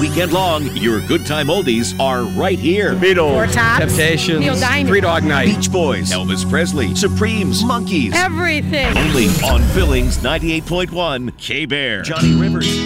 weekend long, your good time oldies are right here. Beatles, Four Tops, Temptations, Neil Diamond, Three Dog Night, Beach Boys, Elvis Presley, Supremes, Monkees. everything. Only on Billings 98.1 K-Bear. Johnny Rivers.